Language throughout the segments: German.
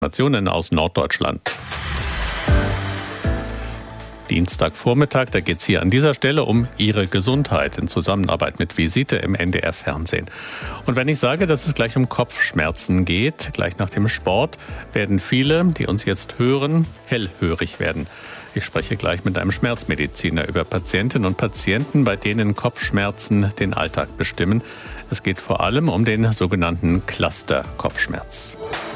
Informationen aus Norddeutschland. Dienstagvormittag, da geht es hier an dieser Stelle um Ihre Gesundheit in Zusammenarbeit mit Visite im NDR Fernsehen. Und wenn ich sage, dass es gleich um Kopfschmerzen geht, gleich nach dem Sport, werden viele, die uns jetzt hören, hellhörig werden. Ich spreche gleich mit einem Schmerzmediziner über Patientinnen und Patienten, bei denen Kopfschmerzen den Alltag bestimmen. Es geht vor allem um den sogenannten Cluster-Kopfschmerz.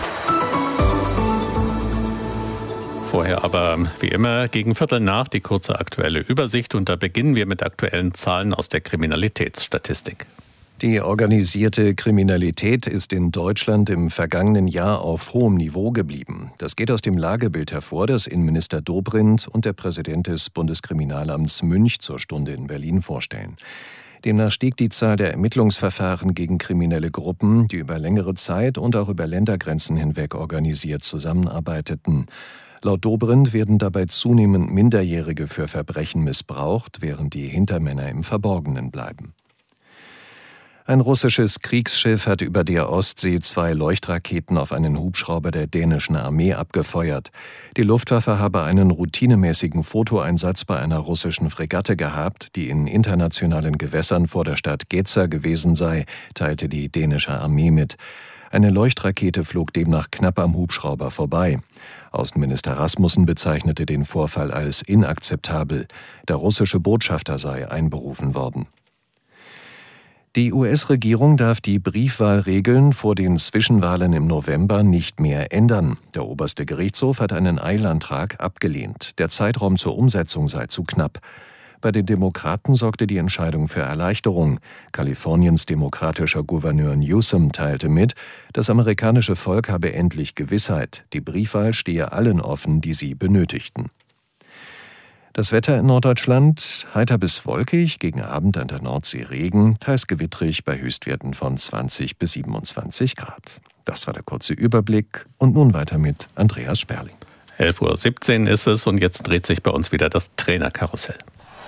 Vorher aber wie immer gegen 7:15 die kurze aktuelle Übersicht und da beginnen wir mit aktuellen Zahlen aus der Kriminalitätsstatistik. Die organisierte Kriminalität ist in Deutschland im vergangenen Jahr auf hohem Niveau geblieben. Das geht aus dem Lagebild hervor, das Innenminister Dobrindt und der Präsident des Bundeskriminalamts Münch zur Stunde in Berlin vorstellen. Demnach stieg die Zahl der Ermittlungsverfahren gegen kriminelle Gruppen, die über längere Zeit und auch über Ländergrenzen hinweg organisiert zusammenarbeiteten. Laut Dobrindt werden dabei zunehmend Minderjährige für Verbrechen missbraucht, während die Hintermänner im Verborgenen bleiben. Ein russisches Kriegsschiff hat über der Ostsee 2 Leuchtraketen auf einen Hubschrauber der dänischen Armee abgefeuert. Die Luftwaffe habe einen routinemäßigen Fotoeinsatz bei einer russischen Fregatte gehabt, die in internationalen Gewässern vor der Stadt Geza gewesen sei, teilte die dänische Armee mit. Eine Leuchtrakete flog demnach knapp am Hubschrauber vorbei. Außenminister Rasmussen bezeichnete den Vorfall als inakzeptabel. Der russische Botschafter sei einberufen worden. Die US-Regierung darf die Briefwahlregeln vor den Zwischenwahlen im November nicht mehr ändern. Der oberste Gerichtshof hat einen Eilantrag abgelehnt. Der Zeitraum zur Umsetzung sei zu knapp. Bei den Demokraten sorgte die Entscheidung für Erleichterung. Kaliforniens demokratischer Gouverneur Newsom teilte mit, das amerikanische Volk habe endlich Gewissheit. Die Briefwahl stehe allen offen, die sie benötigten. Das Wetter in Norddeutschland: heiter bis wolkig, gegen Abend an der Nordsee Regen, teils gewittrig bei Höchstwerten von 20 bis 27 Grad. Das war der kurze Überblick und nun weiter mit Andreas Sperling. 11:17 Uhr ist es und jetzt dreht sich bei uns wieder das Trainerkarussell.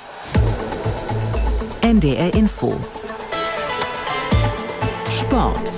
NDR Info. Sport.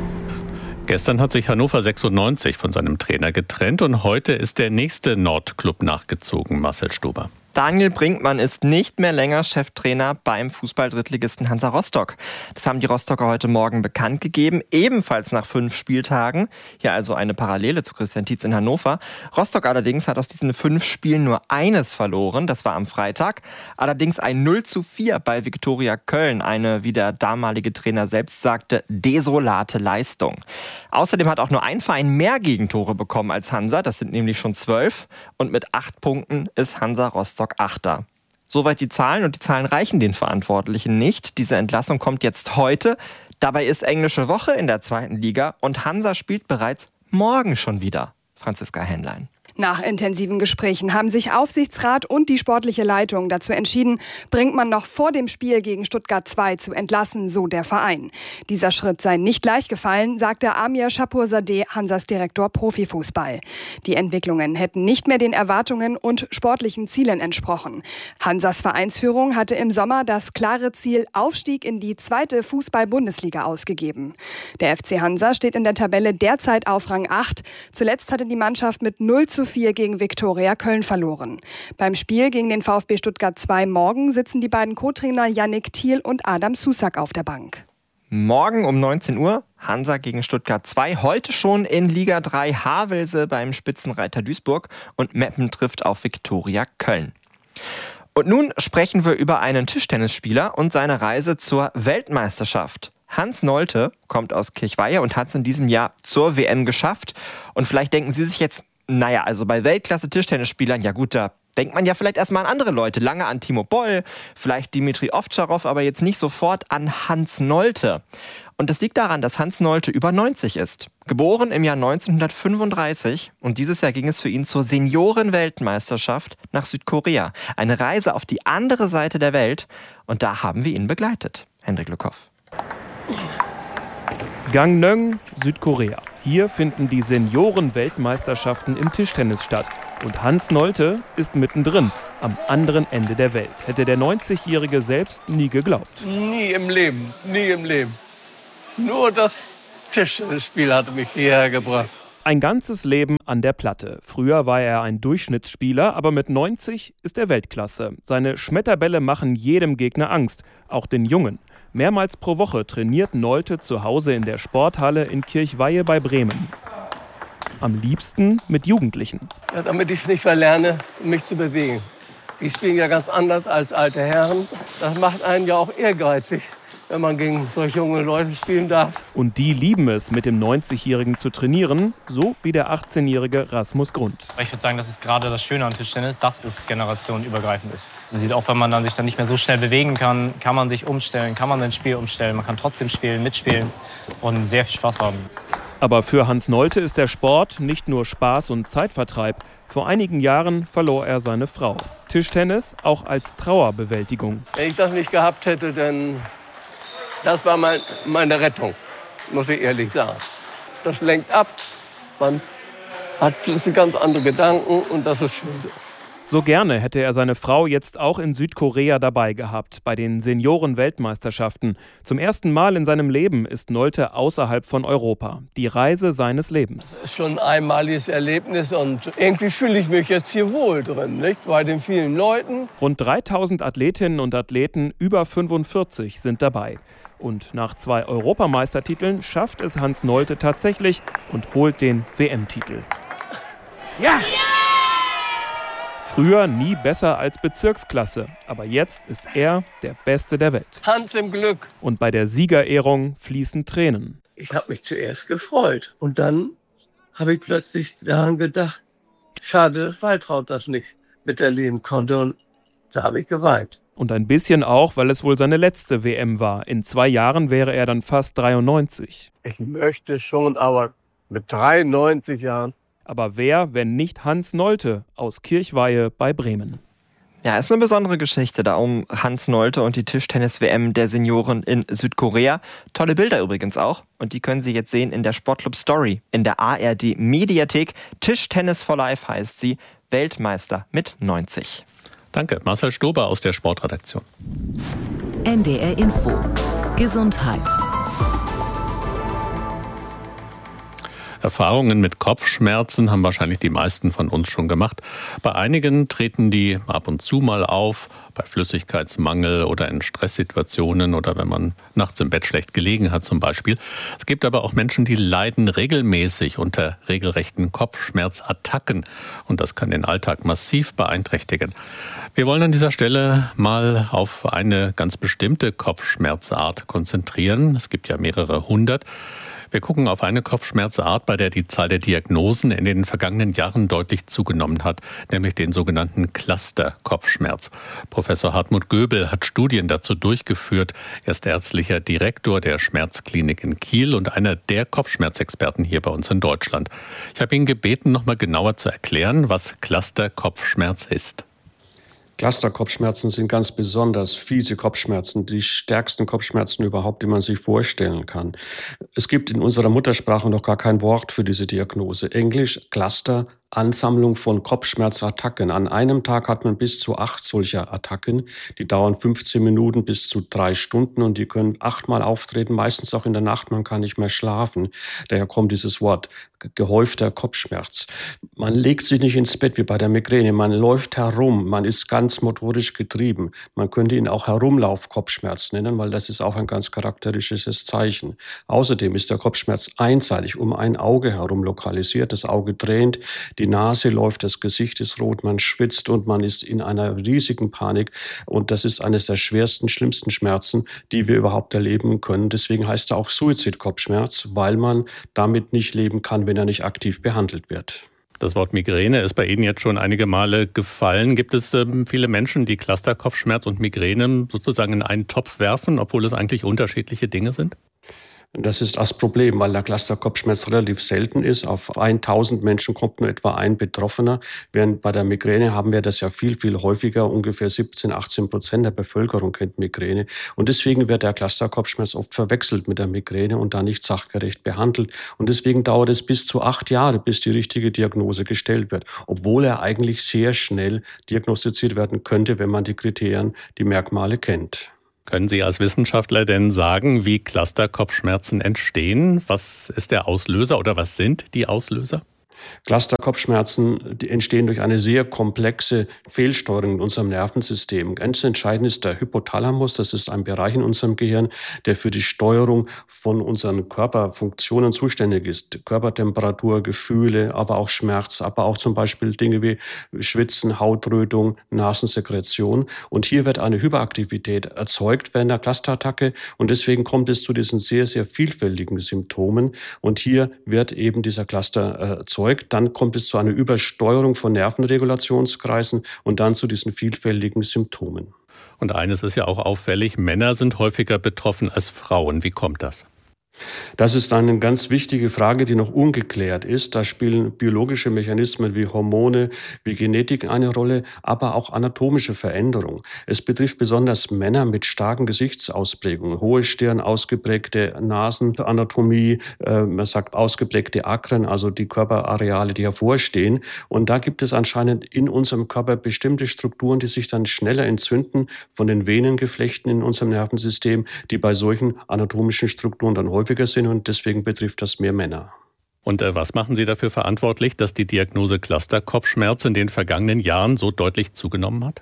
Gestern hat sich Hannover 96 von seinem Trainer getrennt und heute ist der nächste Nordclub nachgezogen, Marcel Stuber. Daniel Brinkmann ist nicht mehr länger Cheftrainer beim Fußball-Drittligisten Hansa Rostock. Das haben die Rostocker heute Morgen bekannt gegeben, ebenfalls nach 5 Spieltagen. Hier also eine Parallele zu Christian Tietz in Hannover. Rostock allerdings hat aus diesen 5 Spielen nur eines verloren, das war am Freitag. Allerdings ein 0:4 bei Viktoria Köln, eine, wie der damalige Trainer selbst sagte, desolate Leistung. Außerdem hat auch nur ein Verein mehr Gegentore bekommen als Hansa, das sind nämlich schon 12. Und mit 8 Punkten ist Hansa Rostock Achter. Soweit die Zahlen und die Zahlen reichen den Verantwortlichen nicht. Diese Entlassung kommt jetzt heute. Dabei ist englische Woche in der 2. Liga und Hansa spielt bereits morgen schon wieder. Franziska Hähnlein. Nach intensiven Gesprächen haben sich Aufsichtsrat und die sportliche Leitung dazu entschieden, Brinkmann noch vor dem Spiel gegen Stuttgart 2 zu entlassen, so der Verein. Dieser Schritt sei nicht leicht gefallen, sagte Amir Shapurzadeh, Hansas Direktor Profifußball. Die Entwicklungen hätten nicht mehr den Erwartungen und sportlichen Zielen entsprochen. Hansas Vereinsführung hatte im Sommer das klare Ziel Aufstieg in die 2. Fußball-Bundesliga ausgegeben. Der FC Hansa steht in der Tabelle derzeit auf Rang 8. Zuletzt hatte die Mannschaft mit 0:4 gegen Viktoria Köln verloren. Beim Spiel gegen den VfB Stuttgart 2 morgen sitzen die beiden Co-Trainer Yannick Thiel und Adam Susak auf der Bank. Morgen um 19 Uhr Hansa gegen Stuttgart 2. Heute schon in Liga 3 Havelse beim Spitzenreiter Duisburg und Meppen trifft auf Viktoria Köln. Und nun sprechen wir über einen Tischtennisspieler und seine Reise zur Weltmeisterschaft. Hans Nolte kommt aus Kirchweihe und hat es in diesem Jahr zur WM geschafft. Und vielleicht denken Sie sich jetzt, naja, also bei Weltklasse-Tischtennisspielern, ja gut, da denkt man ja vielleicht erstmal an andere Leute. Lange an Timo Boll, vielleicht Dimitri Ovtcharov, aber jetzt nicht sofort an Hans Nolte. Und das liegt daran, dass Hans Nolte über 90 ist. Geboren im Jahr 1935 und dieses Jahr ging es für ihn zur Senioren-Weltmeisterschaft nach Südkorea. Eine Reise auf die andere Seite der Welt und da haben wir ihn begleitet. Hendrik Lückhoff. Gangneung, Südkorea. Hier finden die Senioren-Weltmeisterschaften im Tischtennis statt. Und Hans Nolte ist mittendrin, am anderen Ende der Welt. Hätte der 90-Jährige selbst nie geglaubt. Nie im Leben, nie im Leben. Nur das Tischtennisspiel hatte mich hierher gebracht. Ein ganzes Leben an der Platte. Früher war er ein Durchschnittsspieler, aber mit 90 ist er Weltklasse. Seine Schmetterbälle machen jedem Gegner Angst, auch den Jungen. Mehrmals pro Woche trainiert Nolte zu Hause in der Sporthalle in Kirchweihe bei Bremen. Am liebsten mit Jugendlichen. Ja, damit ich es nicht verlerne, mich zu bewegen. Die spielen ja ganz anders als alte Herren. Das macht einen ja auch ehrgeizig, wenn man gegen solche junge Leute spielen darf. Und die lieben es, mit dem 90-Jährigen zu trainieren, so wie der 18-jährige Rasmus Grund. Ich würde sagen, das ist gerade das Schöne an Tischtennis, dass es generationenübergreifend ist. Man sieht auch, wenn man dann sich dann nicht mehr so schnell bewegen kann, kann man sich umstellen, kann man sein Spiel umstellen, man kann trotzdem spielen, mitspielen und sehr viel Spaß haben. Aber für Hans Nolte ist der Sport nicht nur Spaß und Zeitvertreib. Vor einigen Jahren verlor er seine Frau. Tischtennis auch als Trauerbewältigung. Wenn ich das nicht gehabt hätte, dann das war meine Rettung, muss ich ehrlich sagen. Das lenkt ab, man hat plötzlich ganz andere Gedanken und das ist schön. So gerne hätte er seine Frau jetzt auch in Südkorea dabei gehabt, bei den Senioren-Weltmeisterschaften. Zum ersten Mal in seinem Leben ist Nolte außerhalb von Europa. Die Reise seines Lebens. Das ist schon ein einmaliges Erlebnis und irgendwie fühle ich mich jetzt hier wohl drin, nicht? Bei den vielen Leuten. Rund 3000 Athletinnen und Athleten über 45 sind dabei. Und nach 2 Europameistertiteln schafft es Hans Nolte tatsächlich und holt den WM-Titel. Ja! Früher nie besser als Bezirksklasse, aber jetzt ist er der Beste der Welt. Hans im Glück. Und bei der Siegerehrung fließen Tränen. Ich habe mich zuerst gefreut und dann habe ich plötzlich daran gedacht, schade, dass Waltraud das nicht miterleben konnte und da habe ich geweint. Und ein bisschen auch, weil es wohl seine letzte WM war. In 2 Jahren wäre er dann fast 93. Ich möchte schon, aber mit 93 Jahren. Aber wer, wenn nicht Hans Nolte aus Kirchweihe bei Bremen? Ja, ist eine besondere Geschichte da um Hans Nolte und die Tischtennis-WM der Senioren in Südkorea. Tolle Bilder übrigens auch. Und die können Sie jetzt sehen in der Sportclub Story in der ARD-Mediathek. Tischtennis for Life heißt sie. Weltmeister mit 90. Danke, Marcel Stober aus der Sportredaktion. NDR Info. Gesundheit. Erfahrungen mit Kopfschmerzen haben wahrscheinlich die meisten von uns schon gemacht. Bei einigen treten die ab und zu mal auf, bei Flüssigkeitsmangel oder in Stresssituationen oder wenn man nachts im Bett schlecht gelegen hat zum Beispiel. Es gibt aber auch Menschen, die leiden regelmäßig unter regelrechten Kopfschmerzattacken und das kann den Alltag massiv beeinträchtigen. Wir wollen an dieser Stelle mal auf eine ganz bestimmte Kopfschmerzart konzentrieren. Es gibt ja mehrere hundert. Wir gucken auf eine Kopfschmerzart, bei der die Zahl der Diagnosen in den vergangenen Jahren deutlich zugenommen hat, nämlich den sogenannten Cluster-Kopfschmerz. Professor Hartmut Göbel hat Studien dazu durchgeführt. Er ist ärztlicher Direktor der Schmerzklinik in Kiel und einer der Kopfschmerzexperten hier bei uns in Deutschland. Ich habe ihn gebeten, noch mal genauer zu erklären, was Cluster-Kopfschmerz ist. Cluster-Kopfschmerzen sind ganz besonders fiese Kopfschmerzen, die stärksten Kopfschmerzen überhaupt, die man sich vorstellen kann. Es gibt in unserer Muttersprache noch gar kein Wort für diese Diagnose. Englisch Cluster, Ansammlung von Kopfschmerzattacken. An einem Tag hat man bis zu 8 solcher Attacken. Die dauern 15 Minuten bis zu 3 Stunden und die können 8-mal auftreten, meistens auch in der Nacht. Man kann nicht mehr schlafen. Daher kommt dieses Wort gehäufter Kopfschmerz. Man legt sich nicht ins Bett wie bei der Migräne. Man läuft herum. Man ist ganz motorisch getrieben. Man könnte ihn auch Herumlauf-Kopfschmerz nennen, weil das ist auch ein ganz charakteristisches Zeichen. Außerdem ist der Kopfschmerz einseitig um ein Auge herum lokalisiert. Das Auge tränt, die Nase läuft, das Gesicht ist rot, man schwitzt und man ist in einer riesigen Panik. Und das ist eines der schwersten, schlimmsten Schmerzen, die wir überhaupt erleben können. Deswegen heißt er auch Suizidkopfschmerz, weil man damit nicht leben kann, wenn er nicht aktiv behandelt wird. Das Wort Migräne ist bei Ihnen jetzt schon einige Male gefallen. Gibt es viele Menschen, die Clusterkopfschmerz und Migräne sozusagen in einen Topf werfen, obwohl es eigentlich unterschiedliche Dinge sind? Das ist das Problem, weil der Cluster-Kopfschmerz relativ selten ist. Auf 1000 Menschen kommt nur etwa ein Betroffener. Während bei der Migräne haben wir das ja viel, viel häufiger. Ungefähr 17-18% der Bevölkerung kennt Migräne. Und deswegen wird der Cluster-Kopfschmerz oft verwechselt mit der Migräne und dann nicht sachgerecht behandelt. Und deswegen dauert es bis zu 8 Jahre, bis die richtige Diagnose gestellt wird. Obwohl er eigentlich sehr schnell diagnostiziert werden könnte, wenn man die Kriterien, die Merkmale kennt. Können Sie als Wissenschaftler denn sagen, wie Cluster-Kopfschmerzen entstehen? Was ist der Auslöser oder was sind die Auslöser? Cluster-Kopfschmerzen entstehen durch eine sehr komplexe Fehlsteuerung in unserem Nervensystem. Ganz entscheidend ist der Hypothalamus. Das ist ein Bereich in unserem Gehirn, der für die Steuerung von unseren Körperfunktionen zuständig ist. Körpertemperatur, Gefühle, aber auch Schmerz, aber auch zum Beispiel Dinge wie Schwitzen, Hautrötung, Nasensekretion. Und hier wird eine Hyperaktivität erzeugt während der Clusterattacke. Und deswegen kommt es zu diesen sehr, sehr vielfältigen Symptomen. Und hier wird eben dieser Cluster erzeugt. Dann kommt es zu einer Übersteuerung von Nervenregulationskreisen und dann zu diesen vielfältigen Symptomen. Und eines ist ja auch auffällig, Männer sind häufiger betroffen als Frauen. Wie kommt das? Das ist eine ganz wichtige Frage, die noch ungeklärt ist. Da spielen biologische Mechanismen wie Hormone, wie Genetik eine Rolle, aber auch anatomische Veränderungen. Es betrifft besonders Männer mit starken Gesichtsausprägungen, hohe Stirn, ausgeprägte Nasenanatomie, man sagt ausgeprägte Akren, also die Körperareale, die hervorstehen. Und da gibt es anscheinend in unserem Körper bestimmte Strukturen, die sich dann schneller entzünden von den Venengeflechten in unserem Nervensystem, die bei solchen anatomischen Strukturen dann häufiger sind und deswegen betrifft das mehr Männer. Und was machen Sie dafür verantwortlich, dass die Diagnose Cluster-Kopfschmerz in den vergangenen Jahren so deutlich zugenommen hat?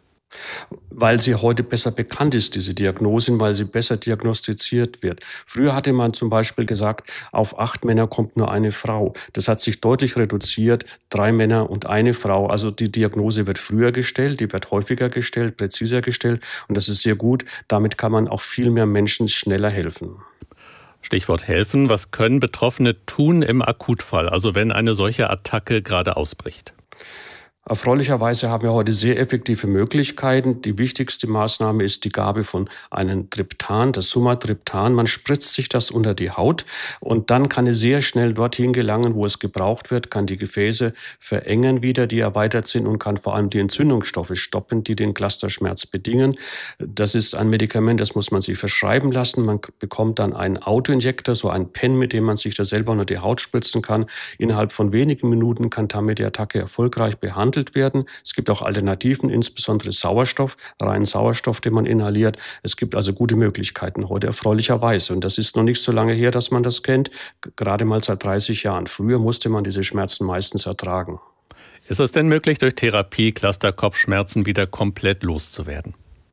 Weil sie heute besser bekannt ist, diese Diagnose, weil sie besser diagnostiziert wird. Früher hatte man zum Beispiel gesagt, auf 8 Männer kommt nur eine Frau. Das hat sich deutlich reduziert, 3 Männer und eine Frau. Also die Diagnose wird früher gestellt, die wird häufiger gestellt, präziser gestellt und das ist sehr gut. Damit kann man auch viel mehr Menschen schneller helfen. Stichwort helfen. Was können Betroffene tun im Akutfall, also wenn eine solche Attacke gerade ausbricht? Erfreulicherweise haben wir heute sehr effektive Möglichkeiten. Die wichtigste Maßnahme ist die Gabe von einem Triptan, das Sumatriptan. Man spritzt sich das unter die Haut und dann kann es sehr schnell dorthin gelangen, wo es gebraucht wird, kann die Gefäße verengen wieder, die erweitert sind und kann vor allem die Entzündungsstoffe stoppen, die den Clusterschmerz bedingen. Das ist ein Medikament, das muss man sich verschreiben lassen. Man bekommt dann einen Autoinjektor, so ein Pen, mit dem man sich das selber unter die Haut spritzen kann. Innerhalb von wenigen Minuten kann damit die Attacke erfolgreich behandelt werden. Es gibt auch Alternativen, insbesondere Sauerstoff, reinen Sauerstoff, den man inhaliert. Es gibt also gute Möglichkeiten heute erfreulicherweise. Und das ist noch nicht so lange her, dass man das kennt, gerade mal seit 30 Jahren. Früher musste man diese Schmerzen meistens ertragen. Ist es denn möglich, durch Therapie Cluster-Kopfschmerzen wieder komplett loszuwerden?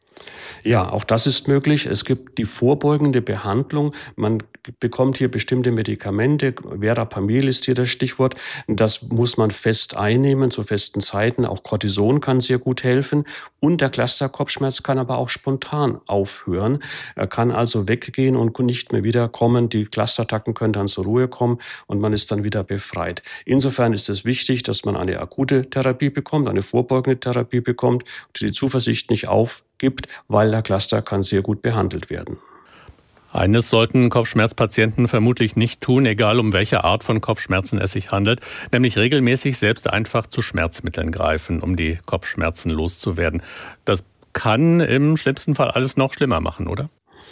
Ja, auch das ist möglich. Es gibt die vorbeugende Behandlung. Man bekommt hier bestimmte Medikamente. Verapamil ist hier das Stichwort. Das muss man fest einnehmen, zu festen Zeiten. Auch Cortison kann sehr gut helfen. Und der Cluster-Kopfschmerz kann aber auch spontan aufhören. Er kann also weggehen und nicht mehr wiederkommen. Die Clusterattacken können dann zur Ruhe kommen und man ist dann wieder befreit. Insofern ist es wichtig, dass man eine akute Therapie bekommt, eine vorbeugende Therapie bekommt, die Zuversicht nicht aufgibt, weil der Cluster kann sehr gut behandelt werden. Eines sollten Kopfschmerzpatienten vermutlich nicht tun, egal um welche Art von Kopfschmerzen es sich handelt, nämlich regelmäßig selbst einfach zu Schmerzmitteln greifen, um die Kopfschmerzen loszuwerden. Das kann im schlimmsten Fall alles noch schlimmer machen, oder?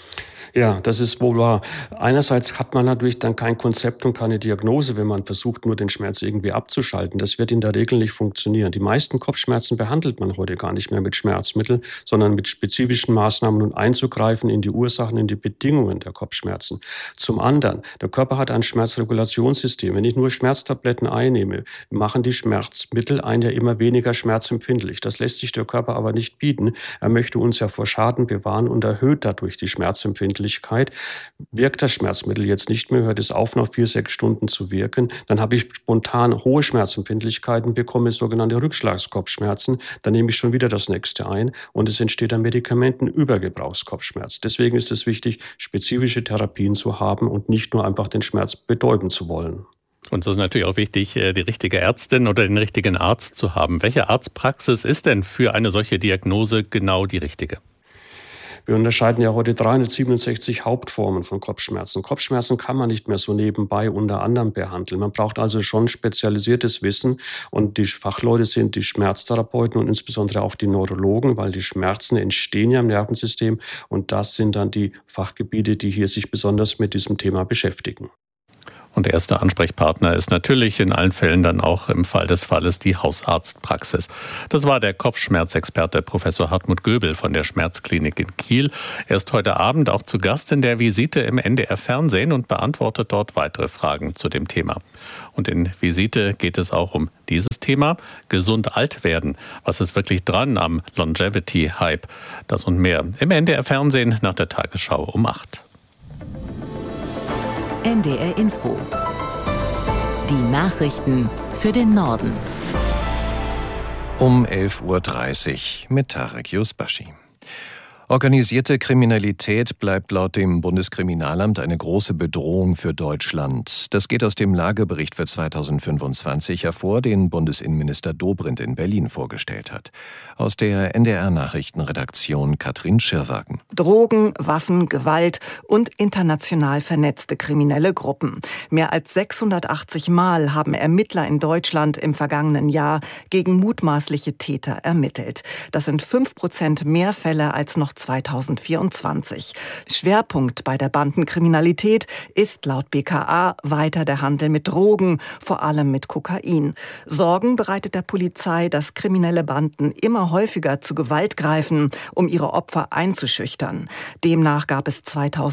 Ja, das ist wohl wahr. Einerseits hat man natürlich dann kein Konzept und keine Diagnose, wenn man versucht, nur den Schmerz irgendwie abzuschalten. Das wird in der Regel nicht funktionieren. Die meisten Kopfschmerzen behandelt man heute gar nicht mehr mit Schmerzmitteln, sondern mit spezifischen Maßnahmen und einzugreifen in die Ursachen, in die Bedingungen der Kopfschmerzen. Zum anderen, der Körper hat ein Schmerzregulationssystem. Wenn ich nur Schmerztabletten einnehme, machen die Schmerzmittel einen ja immer weniger schmerzempfindlich. Das lässt sich der Körper aber nicht bieten. Er möchte uns ja vor Schaden bewahren und erhöht dadurch die Schmerzempfindlichkeit. Wirkt das Schmerzmittel jetzt nicht mehr, hört es auf, nach 4-6 Stunden zu wirken, dann habe ich spontan hohe Schmerzempfindlichkeiten, bekomme sogenannte Rückschlagskopfschmerzen, dann nehme ich schon wieder das nächste ein und es entsteht ein Medikamentenübergebrauchskopfschmerz. Deswegen ist es wichtig, spezifische Therapien zu haben und nicht nur einfach den Schmerz betäuben zu wollen. Und es ist natürlich auch wichtig, die richtige Ärztin oder den richtigen Arzt zu haben. Welche Arztpraxis ist denn für eine solche Diagnose genau die richtige? Wir unterscheiden ja heute 367 Hauptformen von Kopfschmerzen. Kopfschmerzen kann man nicht mehr so nebenbei unter anderem behandeln. Man braucht also schon spezialisiertes Wissen und die Fachleute sind die Schmerztherapeuten und insbesondere auch die Neurologen, weil die Schmerzen entstehen ja im Nervensystem und das sind dann die Fachgebiete, die hier sich besonders mit diesem Thema beschäftigen. Und erster Ansprechpartner ist natürlich in allen Fällen dann auch im Fall des Falles die Hausarztpraxis. Das war der Kopfschmerzexperte Professor Hartmut Göbel von der Schmerzklinik in Kiel. Er ist heute Abend auch zu Gast in der Visite im NDR Fernsehen und beantwortet dort weitere Fragen zu dem Thema. Und in Visite geht es auch um dieses Thema, gesund alt werden. Was ist wirklich dran am Longevity-Hype? Das und mehr im NDR Fernsehen nach der Tagesschau um 8. NDR Info. Die Nachrichten für den Norden. Um 11.30 Uhr mit Tarek Yusbashi. Organisierte Kriminalität bleibt laut dem Bundeskriminalamt eine große Bedrohung für Deutschland. Das geht aus dem Lagebericht für 2025 hervor, den Bundesinnenminister Dobrindt in Berlin vorgestellt hat. Aus der NDR-Nachrichtenredaktion Katrin Schirwagen. Drogen, Waffen, Gewalt und international vernetzte kriminelle Gruppen. Mehr als 680 Mal haben Ermittler in Deutschland im vergangenen Jahr gegen mutmaßliche Täter ermittelt. Das sind 5% mehr Fälle als noch 2024. Schwerpunkt bei der Bandenkriminalität ist laut BKA weiter der Handel mit Drogen, vor allem mit Kokain. Sorgen bereitet der Polizei, dass kriminelle Banden immer häufiger zu Gewalt greifen, um ihre Opfer einzuschüchtern. Demnach gab es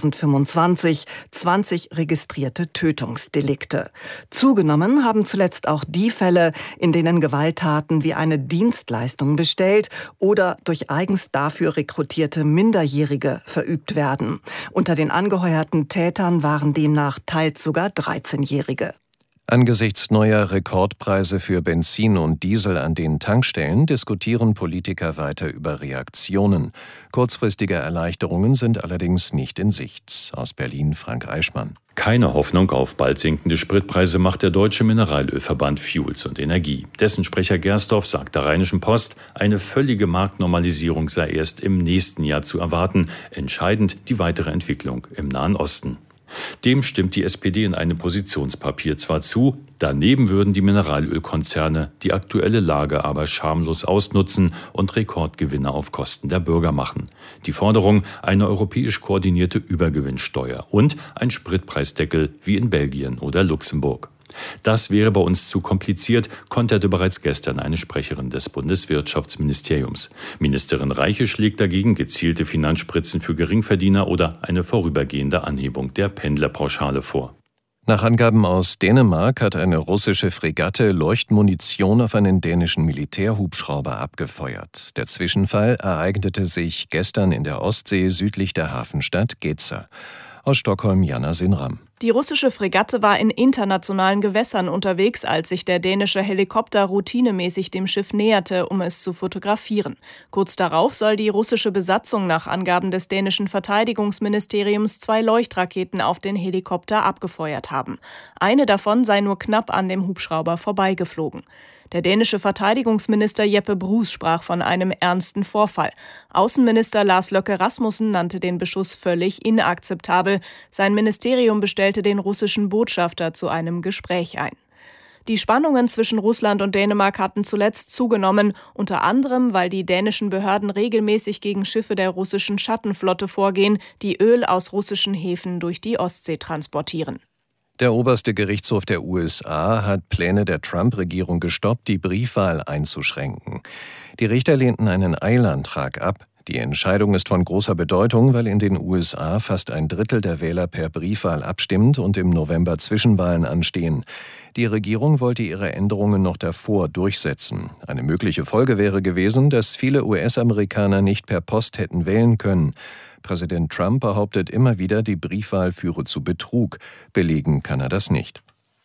2025 20 registrierte Tötungsdelikte. Zugenommen haben zuletzt auch die Fälle, in denen Gewalttaten wie eine Dienstleistung bestellt oder durch eigens dafür rekrutierte Minderjährige verübt werden. Unter den angeheuerten Tätern waren demnach teils sogar 13-Jährige. Angesichts neuer Rekordpreise für Benzin und Diesel an den Tankstellen diskutieren Politiker weiter über Reaktionen. Kurzfristige Erleichterungen sind allerdings nicht in Sicht. Aus Berlin Frank Eichmann. Keine Hoffnung auf bald sinkende Spritpreise macht der Deutsche Mineralölverband Fuels und Energie. Dessen Sprecher Gersdorf sagt der Rheinischen Post, eine völlige Marktnormalisierung sei erst im nächsten Jahr zu erwarten. Entscheidend die weitere Entwicklung im Nahen Osten. Dem stimmt die SPD in einem Positionspapier zwar zu, daneben würden die Mineralölkonzerne die aktuelle Lage aber schamlos ausnutzen und Rekordgewinne auf Kosten der Bürger machen. Die Forderung, eine europäisch koordinierte Übergewinnsteuer und ein Spritpreisdeckel wie in Belgien oder Luxemburg. Das wäre bei uns zu kompliziert, konterte bereits gestern eine Sprecherin des Bundeswirtschaftsministeriums. Ministerin Reiche schlägt dagegen gezielte Finanzspritzen für Geringverdiener oder eine vorübergehende Anhebung der Pendlerpauschale vor. Nach Angaben aus Dänemark hat eine russische Fregatte Leuchtmunition auf einen dänischen Militärhubschrauber abgefeuert. Der Zwischenfall ereignete sich gestern in der Ostsee südlich der Hafenstadt Gedser. Aus Stockholm Jana Sinram. Die russische Fregatte war in internationalen Gewässern unterwegs, als sich der dänische Helikopter routinemäßig dem Schiff näherte, um es zu fotografieren. Kurz darauf soll die russische Besatzung nach Angaben des dänischen Verteidigungsministeriums 2 Leuchtraketen auf den Helikopter abgefeuert haben. Eine davon sei nur knapp an dem Hubschrauber vorbeigeflogen. Der dänische Verteidigungsminister Jeppe Bruus sprach von einem ernsten Vorfall. Außenminister Lars Løkke Rasmussen nannte den Beschuss völlig inakzeptabel. Sein Ministerium bestellte den russischen Botschafter zu einem Gespräch ein. Die Spannungen zwischen Russland und Dänemark hatten zuletzt zugenommen, unter anderem, weil die dänischen Behörden regelmäßig gegen Schiffe der russischen Schattenflotte vorgehen, die Öl aus russischen Häfen durch die Ostsee transportieren. Der oberste Gerichtshof der USA hat Pläne der Trump-Regierung gestoppt, die Briefwahl einzuschränken. Die Richter lehnten einen Eilantrag ab. Die Entscheidung ist von großer Bedeutung, weil in den USA fast ein Drittel der Wähler per Briefwahl abstimmt und im November Zwischenwahlen anstehen. Die Regierung wollte ihre Änderungen noch davor durchsetzen. Eine mögliche Folge wäre gewesen, dass viele US-Amerikaner nicht per Post hätten wählen können. Präsident Trump behauptet immer wieder, die Briefwahl führe zu Betrug. Belegen kann er das nicht.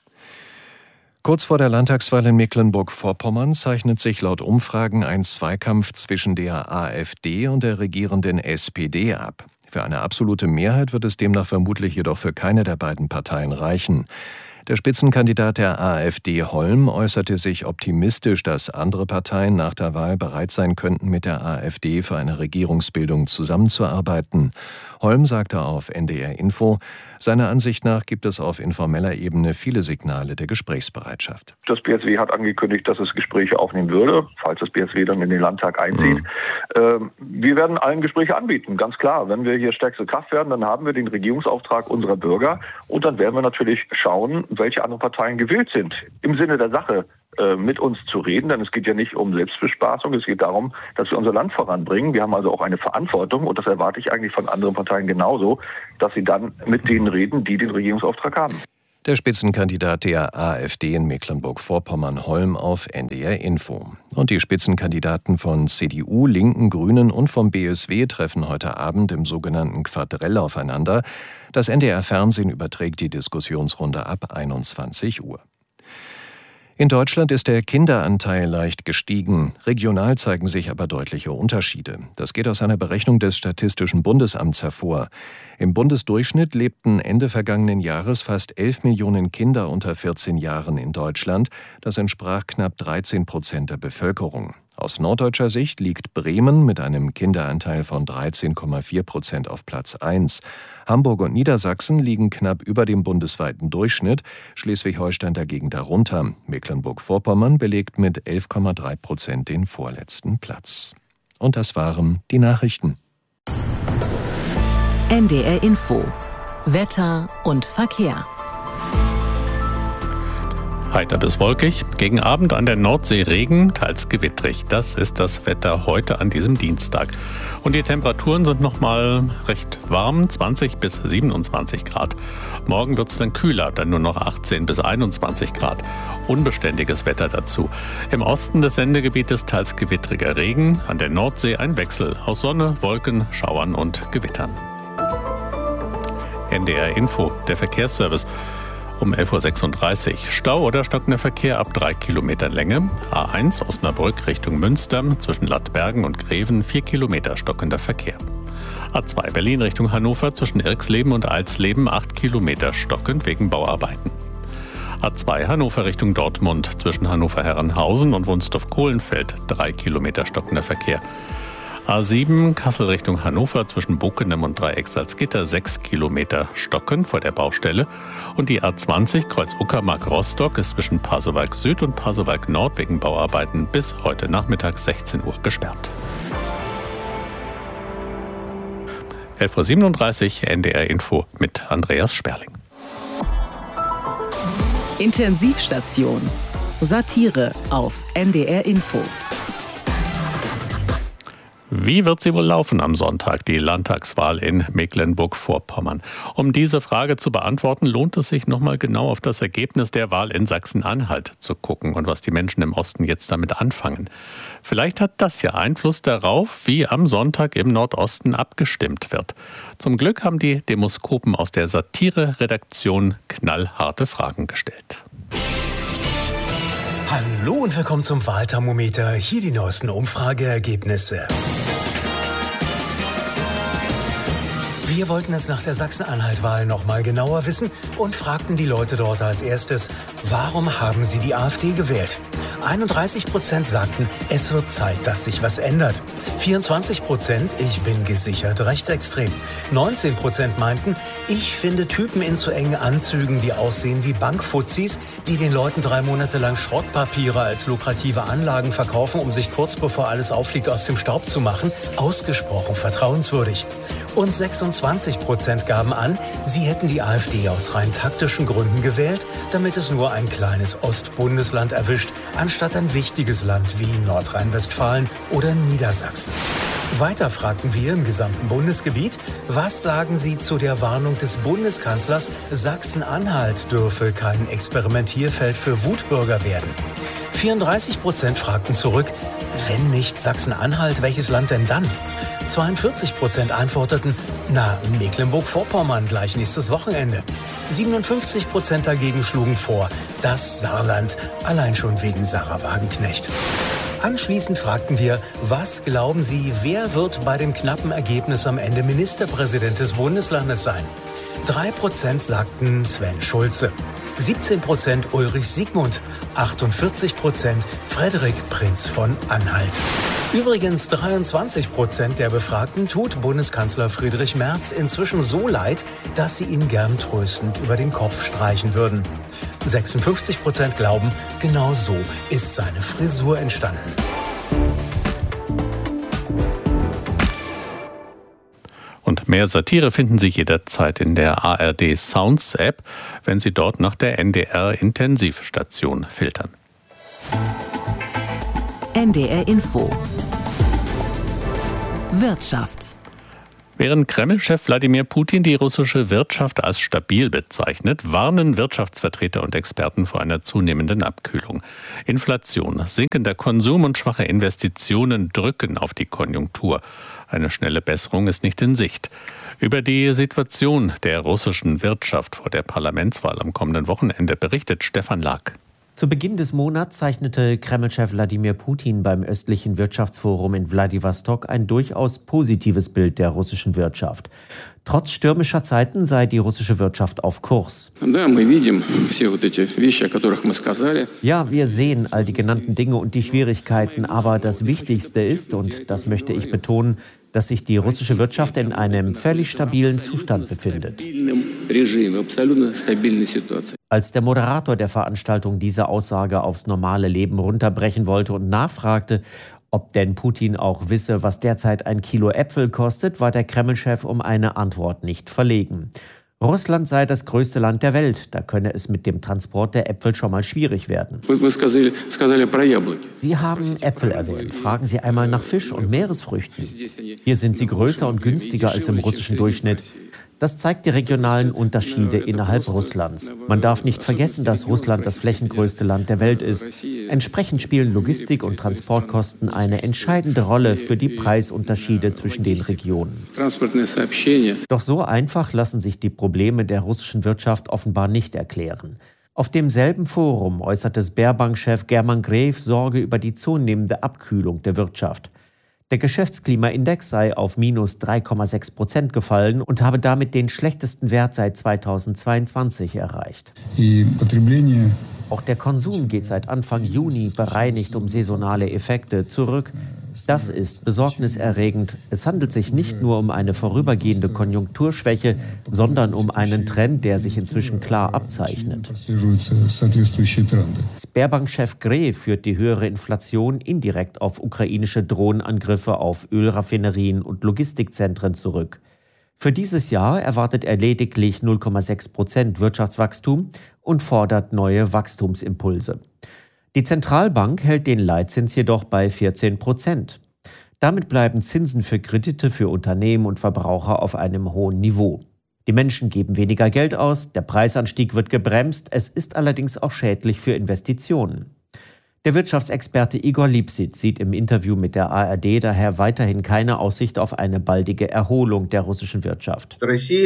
Kurz vor der Landtagswahl in Mecklenburg-Vorpommern zeichnet sich laut Umfragen ein Zweikampf zwischen der AfD und der regierenden SPD ab. Für eine absolute Mehrheit wird es demnach vermutlich jedoch für keine der beiden Parteien reichen. Der Spitzenkandidat der AfD Holm äußerte sich optimistisch, dass andere Parteien nach der Wahl bereit sein könnten, mit der AfD für eine Regierungsbildung zusammenzuarbeiten. Holm sagte auf NDR Info, Seiner Ansicht nach gibt es auf informeller Ebene viele Signale der Gesprächsbereitschaft. Das BSW hat angekündigt, dass es Gespräche aufnehmen würde, falls das BSW dann in den Landtag einzieht. Wir werden allen Gespräche anbieten, ganz klar. Wenn wir hier stärkste Kraft werden, dann haben wir den Regierungsauftrag unserer Bürger und dann werden wir natürlich schauen, welche anderen Parteien gewillt sind, im Sinne der Sache mit uns zu reden, denn es geht ja nicht um Selbstbespaßung, es geht darum, dass wir unser Land voranbringen. Wir haben also auch eine Verantwortung und das erwarte ich eigentlich von anderen Parteien genauso, dass sie dann mit denen reden, die den Regierungsauftrag haben. Der Spitzenkandidat der AfD in Mecklenburg-Vorpommern-Holm auf NDR Info. Und die Spitzenkandidaten von CDU, Linken, Grünen und vom BSW treffen heute Abend im sogenannten Quadrell aufeinander. Das NDR-Fernsehen überträgt die Diskussionsrunde ab 21 Uhr. In Deutschland ist der Kinderanteil leicht gestiegen. Regional zeigen sich aber deutliche Unterschiede. Das geht aus einer Berechnung des Statistischen Bundesamts hervor. Im Bundesdurchschnitt lebten Ende vergangenen Jahres fast 11 Millionen Kinder unter 14 Jahren in Deutschland. Das entsprach knapp 13% der Bevölkerung. Aus norddeutscher Sicht liegt Bremen mit einem Kinderanteil von 13,4% auf Platz 1. Hamburg und Niedersachsen liegen knapp über dem bundesweiten Durchschnitt, Schleswig-Holstein dagegen darunter. Mecklenburg-Vorpommern belegt mit 11,3% den vorletzten Platz. Und das waren die Nachrichten. NDR Info. Wetter und Verkehr. Heiter bis wolkig, gegen Abend an der Nordsee Regen, teils gewittrig. Das ist das Wetter heute an diesem Dienstag. Und die Temperaturen sind noch mal recht warm, 20 bis 27 Grad. Morgen wird es dann kühler, dann nur noch 18 bis 21 Grad. Unbeständiges Wetter dazu. Im Osten des Sendegebietes teils gewittriger Regen, an der Nordsee ein Wechsel aus Sonne, Wolken, Schauern und Gewittern. NDR Info, der Verkehrsservice. Um 11.36 Uhr. Stau oder stockender Verkehr ab 3 Kilometer Länge. A1 Osnabrück Richtung Münster zwischen Lattbergen und Greven 4 Kilometer stockender Verkehr. A2 Berlin Richtung Hannover zwischen Irxleben und Alsleben 8 Kilometer stockend wegen Bauarbeiten. A2 Hannover Richtung Dortmund zwischen Hannover-Herrenhausen und Wunstorf-Kohlenfeld 3 Kilometer stockender Verkehr. A7 Kassel Richtung Hannover zwischen Bockenem und Dreieck-Salzgitter 6 Kilometer stockend vor der Baustelle. Und die A20 Kreuz Uckermark-Rostock ist zwischen Pasewalk Süd und Pasewalk Nord wegen Bauarbeiten bis heute Nachmittag 16 Uhr gesperrt. 11.37 Uhr NDR Info mit Andreas Sperling. Intensivstation. Satire auf NDR Info. Wie wird sie wohl laufen am Sonntag, die Landtagswahl in Mecklenburg-Vorpommern? Um diese Frage zu beantworten, lohnt es sich nochmal genau auf das Ergebnis der Wahl in Sachsen-Anhalt zu gucken und was die Menschen im Osten jetzt damit anfangen. Vielleicht hat das ja Einfluss darauf, wie am Sonntag im Nordosten abgestimmt wird. Zum Glück haben die Demoskopen aus der Satire-Redaktion knallharte Fragen gestellt. Hallo und willkommen zum Wahlthermometer. Hier die neuesten Umfrageergebnisse. Wir wollten es nach der Sachsen-Anhalt-Wahl noch mal genauer wissen und fragten die Leute dort als erstes, warum haben sie die AfD gewählt? 31% sagten, es wird Zeit, dass sich was ändert. 24%, ich bin gesichert rechtsextrem. 19% meinten, ich finde Typen in zu engen Anzügen, die aussehen wie Bankfuzis, die den Leuten 3 Monate lang Schrottpapiere als lukrative Anlagen verkaufen, um sich kurz bevor alles auffliegt aus dem Staub zu machen, ausgesprochen vertrauenswürdig. Und 26% gaben an, sie hätten die AfD aus rein taktischen Gründen gewählt, damit es nur ein kleines Ostbundesland erwischt, anstatt ein wichtiges Land wie Nordrhein-Westfalen oder Niedersachsen. Weiter fragten wir im gesamten Bundesgebiet, was sagen Sie zu der Warnung des Bundeskanzlers, Sachsen-Anhalt dürfe kein Experimentierfeld für Wutbürger werden. 34% fragten zurück, wenn nicht Sachsen-Anhalt, welches Land denn dann? 42% antworteten, na, Mecklenburg-Vorpommern gleich nächstes Wochenende. 57% dagegen schlugen vor, das Saarland, allein schon wegen Sarah Wagenknecht. Anschließend fragten wir, was glauben Sie, wer wird bei dem knappen Ergebnis am Ende Ministerpräsident des Bundeslandes sein? 3% sagten Sven Schulze, 17% Ulrich Siegmund, 48% Frederik Prinz von Anhalt. Übrigens 23% der Befragten tut Bundeskanzler Friedrich Merz inzwischen so leid, dass sie ihn gern tröstend über den Kopf streichen würden. 56% glauben, genau so ist seine Frisur entstanden. Und mehr Satire finden Sie jederzeit in der ARD Sounds App, wenn Sie dort nach der NDR Intensivstation filtern. NDR Info Wirtschaft. Während Kreml-Chef Wladimir Putin die russische Wirtschaft als stabil bezeichnet, warnen Wirtschaftsvertreter und Experten vor einer zunehmenden Abkühlung. Inflation, sinkender Konsum und schwache Investitionen drücken auf die Konjunktur. Eine schnelle Besserung ist nicht in Sicht. Über die Situation der russischen Wirtschaft vor der Parlamentswahl am kommenden Wochenende berichtet Stefan Laak. Zu Beginn des Monats zeichnete Kreml-Chef Wladimir Putin beim östlichen Wirtschaftsforum in Wladiwostok ein durchaus positives Bild der russischen Wirtschaft. Trotz stürmischer Zeiten sei die russische Wirtschaft auf Kurs. Ja, wir sehen all die genannten Dinge und die Schwierigkeiten, aber das Wichtigste ist, und das möchte ich betonen, dass sich die russische Wirtschaft in einem völlig stabilen Zustand befindet. Als der Moderator der Veranstaltung diese Aussage aufs normale Leben runterbrechen wollte und nachfragte, ob denn Putin auch wisse, was derzeit ein Kilo Äpfel kostet, war der Kreml-Chef um eine Antwort nicht verlegen. Russland sei das größte Land der Welt, da könne es mit dem Transport der Äpfel schon mal schwierig werden. Sie haben Äpfel erwähnt. Fragen Sie einmal nach Fisch und Meeresfrüchten. Hier sind sie größer und günstiger als im russischen Durchschnitt. Das zeigt die regionalen Unterschiede innerhalb Russlands. Man darf nicht vergessen, dass Russland das flächengrößte Land der Welt ist. Entsprechend spielen Logistik- und Transportkosten eine entscheidende Rolle für die Preisunterschiede zwischen den Regionen. Doch so einfach lassen sich die Probleme der russischen Wirtschaft offenbar nicht erklären. Auf demselben Forum äußerte Sberbank-Chef German Gref Sorge über die zunehmende Abkühlung der Wirtschaft. Der Geschäftsklimaindex sei auf minus 3,6% gefallen und habe damit den schlechtesten Wert seit 2022 erreicht. Auch der Konsum geht seit Anfang Juni bereinigt um saisonale Effekte zurück. Das ist besorgniserregend. Es handelt sich nicht nur um eine vorübergehende Konjunkturschwäche, sondern um einen Trend, der sich inzwischen klar abzeichnet. Sberbank-Chef Gref führt die höhere Inflation indirekt auf ukrainische Drohnenangriffe auf Ölraffinerien und Logistikzentren zurück. Für dieses Jahr erwartet er lediglich 0,6% Wirtschaftswachstum und fordert neue Wachstumsimpulse. Die Zentralbank hält den Leitzins jedoch bei 14%. Damit bleiben Zinsen für Kredite für Unternehmen und Verbraucher auf einem hohen Niveau. Die Menschen geben weniger Geld aus, der Preisanstieg wird gebremst, es ist allerdings auch schädlich für Investitionen. Der Wirtschaftsexperte Igor Lipšić sieht im Interview mit der ARD daher weiterhin keine Aussicht auf eine baldige Erholung der russischen Wirtschaft.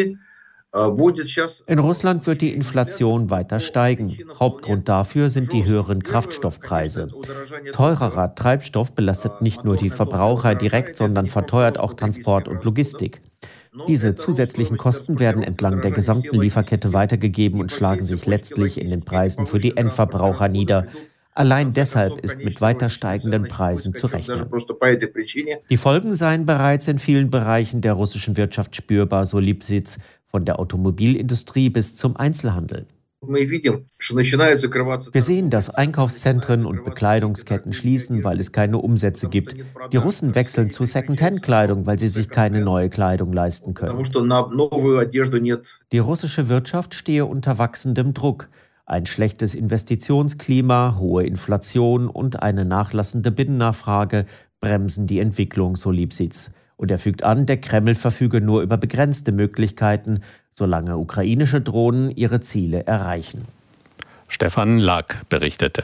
In Russland wird die Inflation weiter steigen. Hauptgrund dafür sind die höheren Kraftstoffpreise. Teurerer Treibstoff belastet nicht nur die Verbraucher direkt, sondern verteuert auch Transport und Logistik. Diese zusätzlichen Kosten werden entlang der gesamten Lieferkette weitergegeben und schlagen sich letztlich in den Preisen für die Endverbraucher nieder. Allein deshalb ist mit weiter steigenden Preisen zu rechnen. Die Folgen seien bereits in vielen Bereichen der russischen Wirtschaft spürbar, so Lipšić, von der Automobilindustrie bis zum Einzelhandel. Wir sehen, dass Einkaufszentren und Bekleidungsketten schließen, weil es keine Umsätze gibt. Die Russen wechseln zu Second-Hand-Kleidung, weil sie sich keine neue Kleidung leisten können. Die russische Wirtschaft stehe unter wachsendem Druck. Ein schlechtes Investitionsklima, hohe Inflation und eine nachlassende Binnennachfrage bremsen die Entwicklung, so Lipšić. Und er fügt an, der Kreml verfüge nur über begrenzte Möglichkeiten, solange ukrainische Drohnen ihre Ziele erreichen. Stefan Laak berichtete.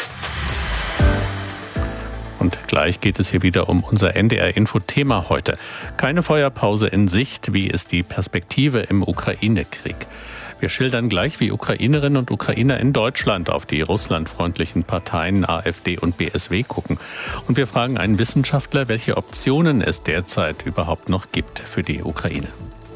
Und gleich geht es hier wieder um unser NDR-Info-Thema heute. Keine Feuerpause in Sicht. Wie ist die Perspektive im Ukraine-Krieg? Wir schildern gleich, wie Ukrainerinnen und Ukrainer in Deutschland auf die russlandfreundlichen Parteien AfD und BSW gucken. Und wir fragen einen Wissenschaftler, welche Optionen es derzeit überhaupt noch gibt für die Ukraine.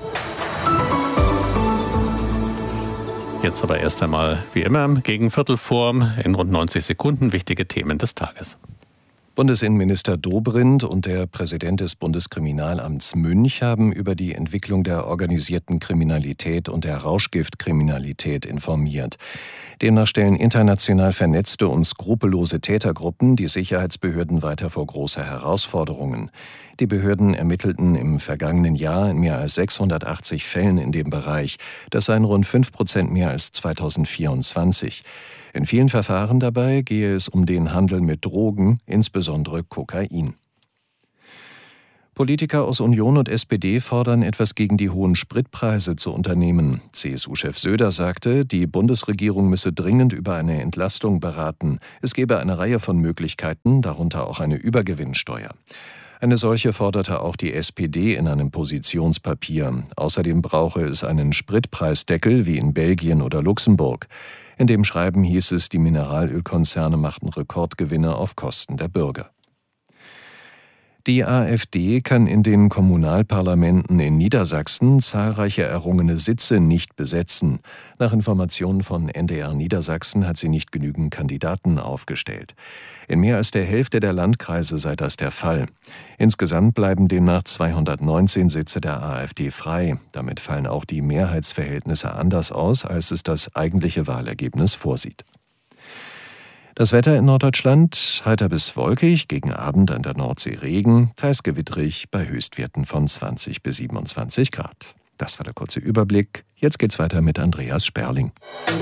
Jetzt aber erst einmal, wie immer, gegen Viertel vor, in rund 90 Sekunden wichtige Themen des Tages. Bundesinnenminister Dobrindt und der Präsident des Bundeskriminalamts Münch haben über die Entwicklung der organisierten Kriminalität und der Rauschgiftkriminalität informiert. Demnach stellen international vernetzte und skrupellose Tätergruppen die Sicherheitsbehörden weiter vor große Herausforderungen. Die Behörden ermittelten im vergangenen Jahr in mehr als 680 Fällen in dem Bereich. Das seien rund 5% mehr als 2024. In vielen Verfahren dabei gehe es um den Handel mit Drogen, insbesondere Kokain. Politiker aus Union und SPD fordern, etwas gegen die hohen Spritpreise zu unternehmen. CSU-Chef Söder sagte, die Bundesregierung müsse dringend über eine Entlastung beraten. Es gebe eine Reihe von Möglichkeiten, darunter auch eine Übergewinnsteuer. Eine solche forderte auch die SPD in einem Positionspapier. Außerdem brauche es einen Spritpreisdeckel wie in Belgien oder Luxemburg. In dem Schreiben hieß es, die Mineralölkonzerne machten Rekordgewinne auf Kosten der Bürger. Die AfD kann in den Kommunalparlamenten in Niedersachsen zahlreiche errungene Sitze nicht besetzen. Nach Informationen von NDR Niedersachsen hat sie nicht genügend Kandidaten aufgestellt. In mehr als der Hälfte der Landkreise sei das der Fall. Insgesamt bleiben demnach 219 Sitze der AfD frei. Damit fallen auch die Mehrheitsverhältnisse anders aus, als es das eigentliche Wahlergebnis vorsieht. Das Wetter in Norddeutschland: heiter bis wolkig, gegen Abend an der Nordsee Regen, teils gewittrig bei Höchstwerten von 20 bis 27 Grad. Das war der kurze Überblick. Jetzt geht's weiter mit Andreas Sperling.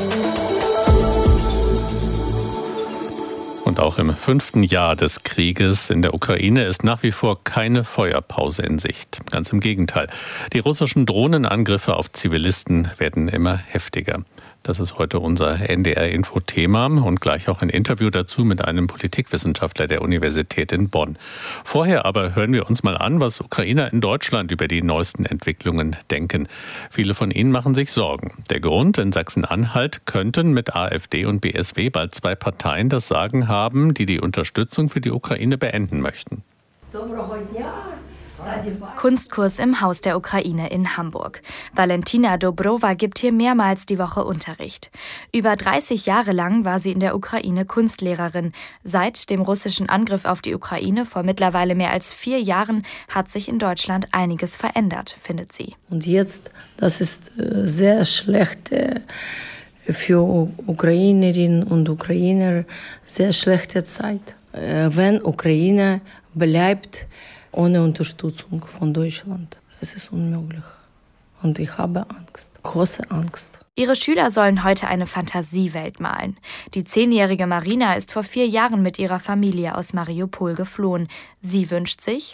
Und auch im 5. Jahr des Krieges in der Ukraine ist nach wie vor keine Feuerpause in Sicht. Ganz im Gegenteil. Die russischen Drohnenangriffe auf Zivilisten werden immer heftiger. Das ist heute unser NDR-Info-Thema und gleich auch ein Interview dazu mit einem Politikwissenschaftler der Universität in Bonn. Vorher aber hören wir uns mal an, was Ukrainer in Deutschland über die neuesten Entwicklungen denken. Viele von ihnen machen sich Sorgen. Der Grund: in Sachsen-Anhalt könnten mit AfD und BSW bald zwei Parteien das Sagen haben, die die Unterstützung für die Ukraine beenden möchten. Kunstkurs im Haus der Ukraine in Hamburg. Valentina Dobrova gibt hier mehrmals die Woche Unterricht. Über 30 Jahre lang war sie in der Ukraine Kunstlehrerin. Seit dem russischen Angriff auf die Ukraine vor mittlerweile mehr als 4 Jahren hat sich in Deutschland einiges verändert, findet sie. Und jetzt, das ist sehr schlecht für Ukrainerinnen und Ukrainer, sehr schlechte Zeit. Wenn Ukraine bleibt ohne Unterstützung von Deutschland. Es ist unmöglich. Und ich habe Angst, große Angst. Ihre Schüler sollen heute eine Fantasiewelt malen. Die 10-jährige Marina ist vor 4 Jahren mit ihrer Familie aus Mariupol geflohen. Sie wünscht sich: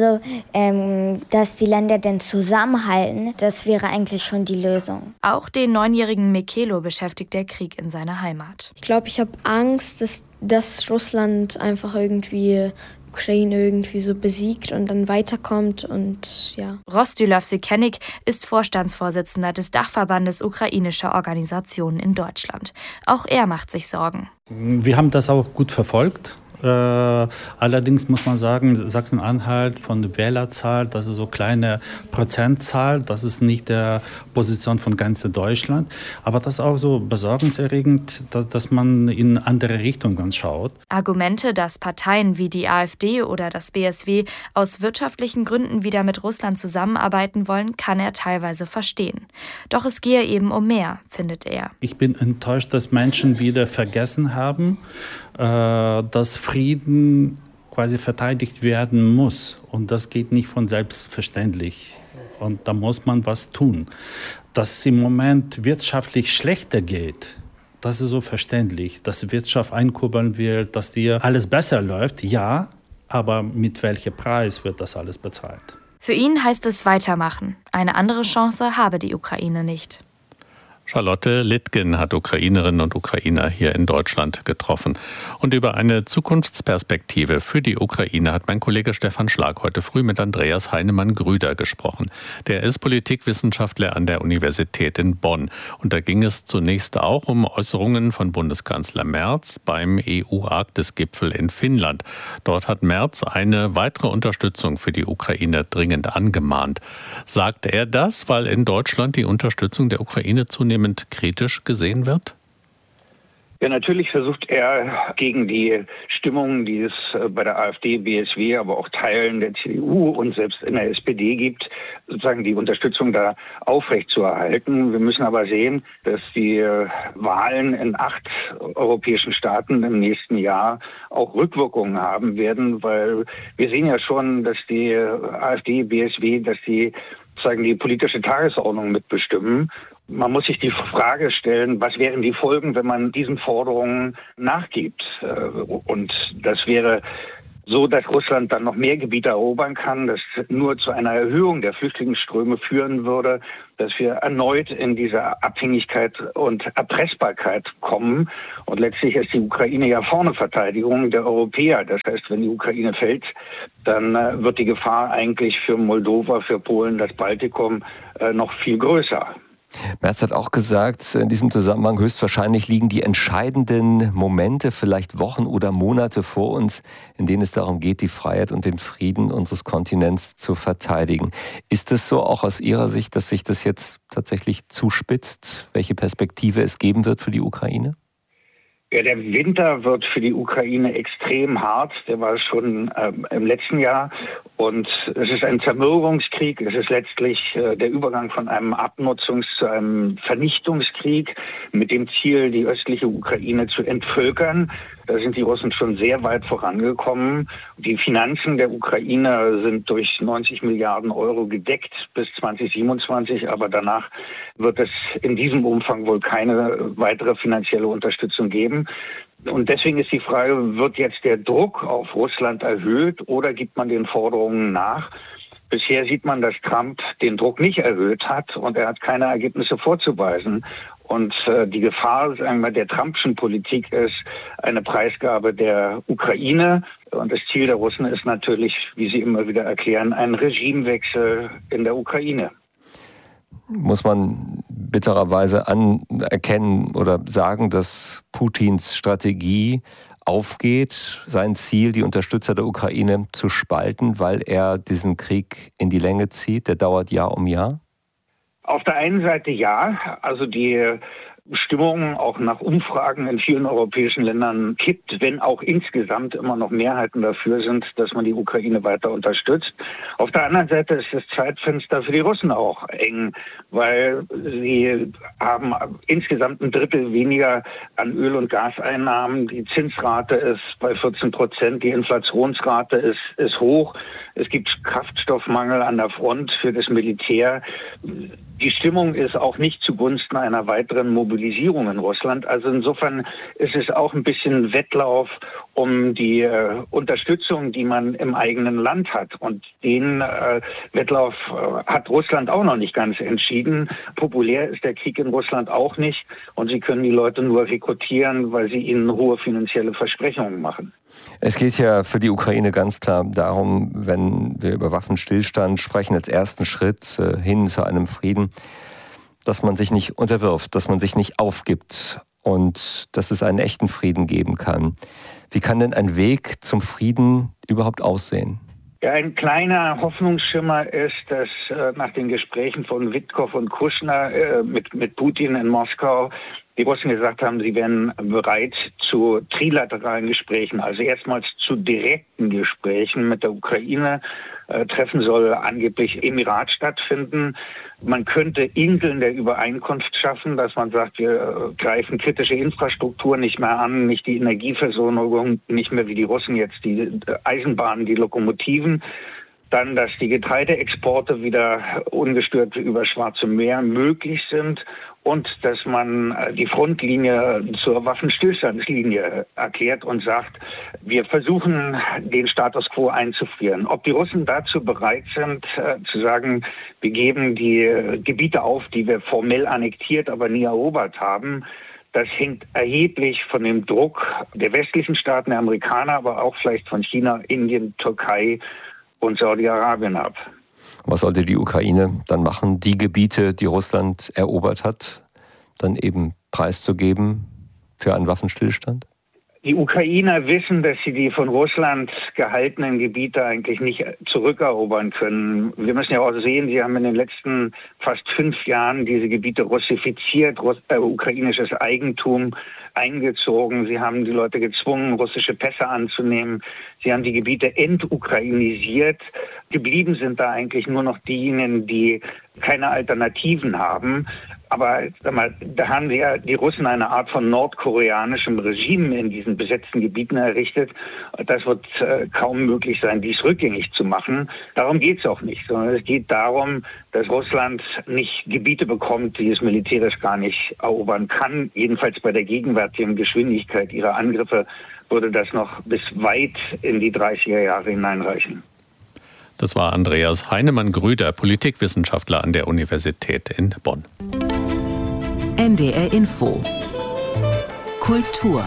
dass die Länder denn zusammenhalten, das wäre eigentlich schon die Lösung. Auch den 9-jährigen Mikelo beschäftigt der Krieg in seiner Heimat. Ich glaube, ich habe Angst, dass Russland einfach irgendwie Ukraine irgendwie so besiegt und dann weiterkommt und ja. Rostylaw Sykenik ist Vorstandsvorsitzender des Dachverbandes ukrainischer Organisationen in Deutschland. Auch er macht sich Sorgen. Wir haben das auch gut verfolgt. Allerdings muss man sagen, Sachsen-Anhalt von der Wählerzahl, das ist so kleine Prozentzahl, das ist nicht der Position von ganz Deutschland. Aber das ist auch so besorgniserregend, dass man in andere Richtungen schaut. Argumente, dass Parteien wie die AfD oder das BSW aus wirtschaftlichen Gründen wieder mit Russland zusammenarbeiten wollen, kann er teilweise verstehen. Doch es gehe eben um mehr, findet er. Ich bin enttäuscht, dass Menschen wieder vergessen haben, dass Frieden quasi verteidigt werden muss. Und das geht nicht von selbstverständlich. Und da muss man was tun. Dass es im Moment wirtschaftlich schlechter geht, das ist so verständlich. Dass die Wirtschaft einkurbeln will, dass dir alles besser läuft, ja, aber mit welchem Preis wird das alles bezahlt? Für ihn heißt es weitermachen. Eine andere Chance habe die Ukraine nicht. Charlotte Litgen hat Ukrainerinnen und Ukrainer hier in Deutschland getroffen. Und über eine Zukunftsperspektive für die Ukraine hat mein Kollege Stefan Schlag heute früh mit Andreas Heinemann-Grüder gesprochen. Der ist Politikwissenschaftler an der Universität in Bonn. Und da ging es zunächst auch um Äußerungen von Bundeskanzler Merz beim EU-Arktis-Gipfel in Finnland. Dort hat Merz eine weitere Unterstützung für die Ukraine dringend angemahnt. Sagt er das, weil in Deutschland die Unterstützung der Ukraine zunehmend kritisch gesehen wird? Ja, natürlich versucht er gegen die Stimmung, die es bei der AfD, BSW, aber auch Teilen der CDU und selbst in der SPD gibt, sozusagen die Unterstützung da aufrechtzuerhalten. Wir müssen aber sehen, dass die Wahlen in 8 europäischen Staaten im nächsten Jahr auch Rückwirkungen haben werden, weil wir sehen ja schon, dass die AfD, BSW, dass die sozusagen die politische Tagesordnung mitbestimmen. Man muss sich die Frage stellen, was wären die Folgen, wenn man diesen Forderungen nachgibt? Und das wäre so, dass Russland dann noch mehr Gebiete erobern kann, das nur zu einer Erhöhung der Flüchtlingsströme führen würde, dass wir erneut in diese Abhängigkeit und Erpressbarkeit kommen. Und letztlich ist die Ukraine ja vorne Verteidigung der Europäer. Das heißt, wenn die Ukraine fällt, dann wird die Gefahr eigentlich für Moldova, für Polen, das Baltikum noch viel größer. Merz hat auch gesagt, in diesem Zusammenhang höchstwahrscheinlich liegen die entscheidenden Momente, vielleicht Wochen oder Monate vor uns, in denen es darum geht, die Freiheit und den Frieden unseres Kontinents zu verteidigen. Ist es so auch aus Ihrer Sicht, dass sich das jetzt tatsächlich zuspitzt, welche Perspektive es geben wird für die Ukraine? Ja, der Winter wird für die Ukraine extrem hart. Der war schon im letzten Jahr. Und es ist ein Zermürbungskrieg. Es ist letztlich der Übergang von einem Abnutzungs- zu einem Vernichtungskrieg mit dem Ziel, die östliche Ukraine zu entvölkern. Da sind die Russen schon sehr weit vorangekommen. Die Finanzen der Ukraine sind durch 90 Milliarden Euro gedeckt bis 2027. Aber danach wird es in diesem Umfang wohl keine weitere finanzielle Unterstützung geben. Und deswegen ist die Frage, wird jetzt der Druck auf Russland erhöht oder gibt man den Forderungen nach? Bisher sieht man, dass Trump den Druck nicht erhöht hat und er hat keine Ergebnisse vorzuweisen. Und die Gefahr, sagen wir, der Trumpschen Politik ist eine Preisgabe der Ukraine. Und das Ziel der Russen ist natürlich, wie sie immer wieder erklären, ein Regimewechsel in der Ukraine. Muss man bittererweise anerkennen oder sagen, dass Putins Strategie aufgeht, sein Ziel, die Unterstützer der Ukraine zu spalten, weil er diesen Krieg in die Länge zieht, der dauert Jahr um Jahr? Auf der einen Seite ja, also die Stimmung auch nach Umfragen in vielen europäischen Ländern kippt, wenn auch insgesamt immer noch Mehrheiten dafür sind, dass man die Ukraine weiter unterstützt. Auf der anderen Seite ist das Zeitfenster für die Russen auch eng, weil sie haben insgesamt 1/3 weniger an Öl- und Gaseinnahmen. Die Zinsrate ist bei 14%, die Inflationsrate ist hoch. Es gibt Kraftstoffmangel an der Front für das Militär. Die Stimmung ist auch nicht zugunsten einer weiteren Mobilisierung in Russland. Also insofern ist es auch ein bisschen Wettlauf um die Unterstützung, die man im eigenen Land hat. Und den Wettlauf hat Russland auch noch nicht ganz entschieden. Populär ist der Krieg in Russland auch nicht. Und sie können die Leute nur rekrutieren, weil sie ihnen hohe finanzielle Versprechungen machen. Es geht ja für die Ukraine ganz klar darum, wenn wir über Waffenstillstand sprechen, als ersten Schritt hin zu einem Frieden, dass man sich nicht unterwirft, dass man sich nicht aufgibt und dass es einen echten Frieden geben kann. Wie kann denn ein Weg zum Frieden überhaupt aussehen? Ja, ein kleiner Hoffnungsschimmer ist, dass nach den Gesprächen von Witkow und Kushner mit Putin in Moskau die Russen gesagt haben, sie wären bereit zu trilateralen Gesprächen, also erstmals zu direkten Gesprächen mit der Ukraine. Treffen soll angeblich im Emirat stattfinden. Man könnte Inseln der Übereinkunft schaffen, dass man sagt, wir greifen kritische Infrastruktur nicht mehr an, nicht die Energieversorgung, nicht mehr wie die Russen jetzt die Eisenbahnen, die Lokomotiven. Dann, dass die Getreideexporte wieder ungestört über Schwarze Meer möglich sind und dass man die Frontlinie zur Waffenstillstandslinie erklärt und sagt, wir versuchen, den Status quo einzufrieren. Ob die Russen dazu bereit sind, zu sagen, wir geben die Gebiete auf, die wir formell annektiert, aber nie erobert haben, das hängt erheblich von dem Druck der westlichen Staaten, der Amerikaner, aber auch vielleicht von China, Indien, Türkei und Saudi-Arabien ab. Was sollte die Ukraine dann machen, die Gebiete, die Russland erobert hat, dann eben preiszugeben für einen Waffenstillstand? Die Ukrainer wissen, dass sie die von Russland gehaltenen Gebiete eigentlich nicht zurückerobern können. Wir müssen ja auch sehen, sie haben in den letzten fast 5 Jahren diese Gebiete russifiziert, ukrainisches Eigentum eingezogen. Sie haben die Leute gezwungen, russische Pässe anzunehmen. Sie haben die Gebiete entukrainisiert. Geblieben sind da eigentlich nur noch diejenigen, die keine Alternativen haben. Aber sag mal, da haben die Russen eine Art von nordkoreanischem Regime in diesen besetzten Gebieten errichtet. Das wird kaum möglich sein, dies rückgängig zu machen. Darum geht es auch nicht, sondern es geht darum, dass Russland nicht Gebiete bekommt, die es militärisch gar nicht erobern kann. Jedenfalls bei der gegenwärtigen Geschwindigkeit ihrer Angriffe würde das noch bis weit in die 30er Jahre hineinreichen. Das war Andreas Heinemann-Grüder, Politikwissenschaftler an der Universität in Bonn. NDR Info. Kultur.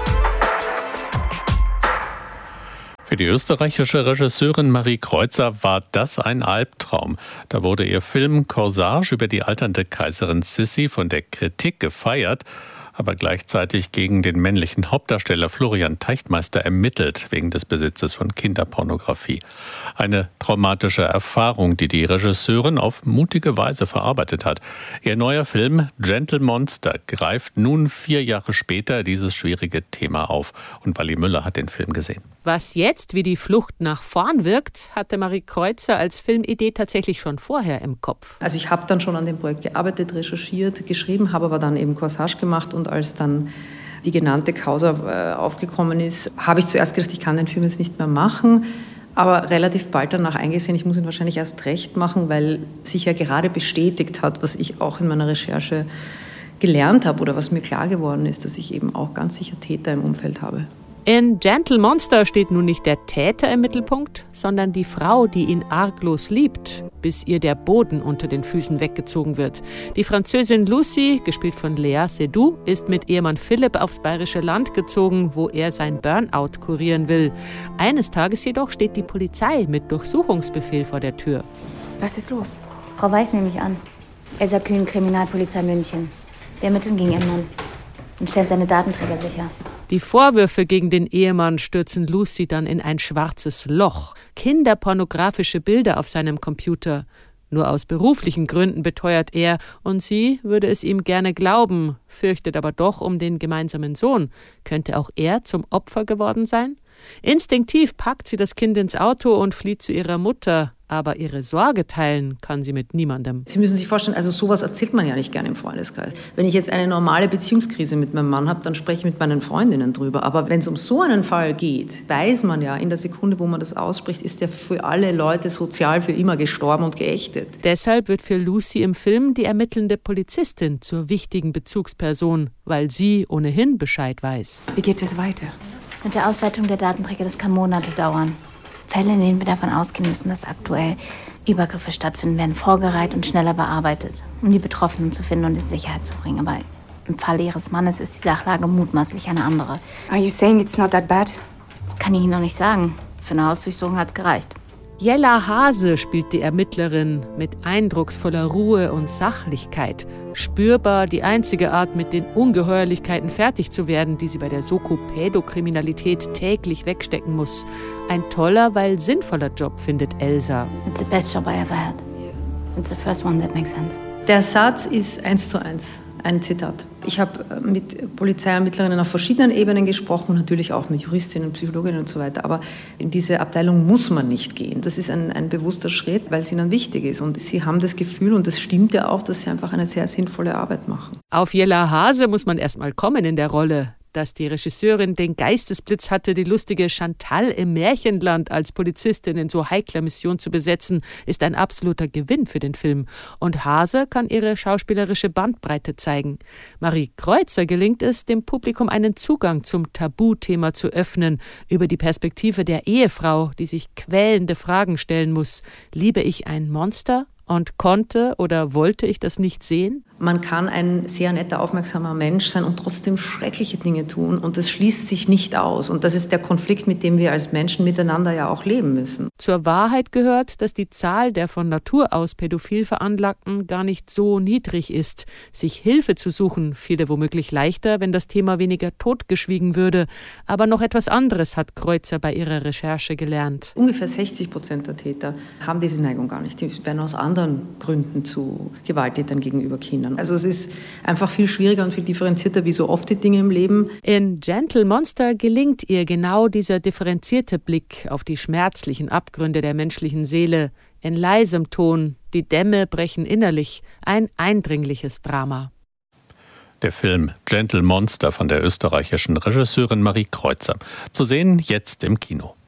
Für die österreichische Regisseurin Marie Kreutzer war das ein Albtraum. Da wurde ihr Film Corsage über die alternde Kaiserin Sissi von der Kritik gefeiert, aber gleichzeitig gegen den männlichen Hauptdarsteller Florian Teichtmeister ermittelt, wegen des Besitzes von Kinderpornografie. Eine traumatische Erfahrung, die die Regisseurin auf mutige Weise verarbeitet hat. Ihr neuer Film Gentle Monster greift nun 4 Jahre später dieses schwierige Thema auf. Und Wally Müller hat den Film gesehen. Was jetzt wie die Flucht nach vorn wirkt, hatte Marie Kreutzer als Filmidee tatsächlich schon vorher im Kopf. Also ich habe dann schon an dem Projekt gearbeitet, recherchiert, geschrieben, habe aber dann eben Corsage gemacht und als dann die genannte Causa aufgekommen ist, habe ich zuerst gedacht, ich kann den Film jetzt nicht mehr machen, aber relativ bald danach eingesehen, ich muss ihn wahrscheinlich erst recht machen, weil sich ja gerade bestätigt hat, was ich auch in meiner Recherche gelernt habe oder was mir klar geworden ist, dass ich eben auch ganz sicher Täter im Umfeld habe. In Gentle Monster steht nun nicht der Täter im Mittelpunkt, sondern die Frau, die ihn arglos liebt, bis ihr der Boden unter den Füßen weggezogen wird. Die Französin Lucy, gespielt von Léa Seydoux, ist mit Ehemann Philipp aufs bayerische Land gezogen, wo er sein Burnout kurieren will. Eines Tages jedoch steht die Polizei mit Durchsuchungsbefehl vor der Tür. Was ist los? Frau Weiß nehme ich an. Elsa Kühn, Kriminalpolizei München. Wir ermitteln gegen ihren Mann und stellen seine Datenträger sicher. Die Vorwürfe gegen den Ehemann stürzen Lucy dann in ein schwarzes Loch. Kinderpornografische Bilder auf seinem Computer. Nur aus beruflichen Gründen beteuert er, und sie würde es ihm gerne glauben, fürchtet aber doch um den gemeinsamen Sohn. Könnte auch er zum Opfer geworden sein? Instinktiv packt sie das Kind ins Auto und flieht zu ihrer Mutter. Aber ihre Sorge teilen kann sie mit niemandem. Sie müssen sich vorstellen, also sowas erzählt man ja nicht gerne im Freundeskreis. Wenn ich jetzt eine normale Beziehungskrise mit meinem Mann habe, dann spreche ich mit meinen Freundinnen drüber. Aber wenn es um so einen Fall geht, weiß man ja, in der Sekunde, wo man das ausspricht, ist der für alle Leute sozial für immer gestorben und geächtet. Deshalb wird für Lucy im Film die ermittelnde Polizistin zur wichtigen Bezugsperson, weil sie ohnehin Bescheid weiß. Wie geht es weiter? Mit der Auswertung der Datenträger, das kann Monate dauern. Fälle, in denen wir davon ausgehen müssen, dass aktuell Übergriffe stattfinden, werden vorgereiht und schneller bearbeitet, um die Betroffenen zu finden und in Sicherheit zu bringen. Aber im Falle ihres Mannes ist die Sachlage mutmaßlich eine andere. Are you saying it's not that bad? Das kann ich Ihnen noch nicht sagen. Für eine Hausdurchsuchung hat es gereicht. Jella Hase spielt die Ermittlerin mit eindrucksvoller Ruhe und Sachlichkeit. Spürbar die einzige Art, mit den Ungeheuerlichkeiten fertig zu werden, die sie bei der Soko-Pädokriminalität täglich wegstecken muss. Ein toller, weil sinnvoller Job, findet Elsa. It's the best job I ever had. It's the first one that makes sense. Der Satz ist 1:1. Ein Zitat. Ich habe mit Polizeiermittlerinnen auf verschiedenen Ebenen gesprochen, natürlich auch mit Juristinnen, Psychologinnen und so weiter. Aber in diese Abteilung muss man nicht gehen. Das ist ein bewusster Schritt, weil es ihnen wichtig ist. Und sie haben das Gefühl, und das stimmt ja auch, dass sie einfach eine sehr sinnvolle Arbeit machen. Auf Jella Hase muss man erst mal kommen in der Rolle. Dass die Regisseurin den Geistesblitz hatte, die lustige Chantal im Märchenland als Polizistin in so heikler Mission zu besetzen, ist ein absoluter Gewinn für den Film. Und Hase kann ihre schauspielerische Bandbreite zeigen. Marie Kreutzer gelingt es, dem Publikum einen Zugang zum Tabuthema zu öffnen, über die Perspektive der Ehefrau, die sich quälende Fragen stellen muss. Liebe ich ein Monster? Und konnte oder wollte ich das nicht sehen? Man kann ein sehr netter, aufmerksamer Mensch sein und trotzdem schreckliche Dinge tun. Und das schließt sich nicht aus. Und das ist der Konflikt, mit dem wir als Menschen miteinander ja auch leben müssen. Zur Wahrheit gehört, dass die Zahl der von Natur aus pädophil Veranlagten gar nicht so niedrig ist. Sich Hilfe zu suchen, fiele womöglich leichter, wenn das Thema weniger totgeschwiegen würde. Aber noch etwas anderes hat Kreutzer bei ihrer Recherche gelernt. Ungefähr 60% der Täter haben diese Neigung gar nicht. Die werden aus anderen anderen Gründen zu Gewalttätern gegenüber Kindern. Also es ist einfach viel schwieriger und viel differenzierter wie so oft die Dinge im Leben. In Gentle Monster gelingt ihr genau dieser differenzierte Blick auf die schmerzlichen Abgründe der menschlichen Seele. In leisem Ton, die Dämme brechen innerlich, ein eindringliches Drama. Der Film Gentle Monster von der österreichischen Regisseurin Marie Kreuzer. Zu sehen jetzt im Kino.